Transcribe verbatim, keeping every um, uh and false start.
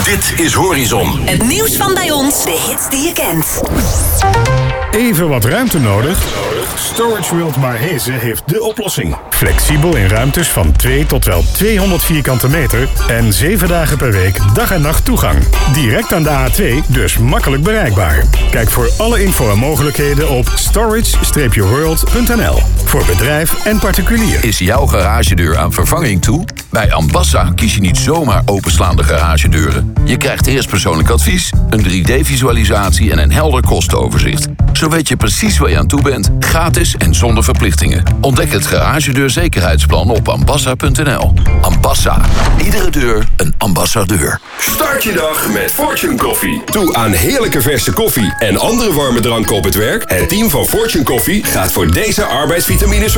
Dit is Horizon. Het nieuws van bij ons, de hits die je kent. Even wat ruimte nodig? Storage World Maarheze heeft de oplossing. Flexibel in ruimtes van twee tot wel tweehonderd vierkante meter en zeven dagen per week dag en nacht toegang. Direct aan de A twee, dus makkelijk bereikbaar. Kijk voor alle info en mogelijkheden op storage world punt n l. Voor bedrijf en particulier. Is jouw garagedeur aan vervanging toe? Bij Ambassa kies je niet zomaar openslaande garagedeuren. Je krijgt eerst persoonlijk advies, een drie D-visualisatie en een helder kostenoverzicht. Zo weet je precies waar je aan toe bent, gratis en zonder verplichtingen. Ontdek het garagedeurzekerheidsplan op ambassa punt n l. Ambassa. Iedere deur een ambassadeur. Start je dag met Fortune Koffie. Toe aan heerlijke verse koffie en andere warme dranken op het werk. Het team van Fortune Koffie gaat voor deze arbeidsvitamines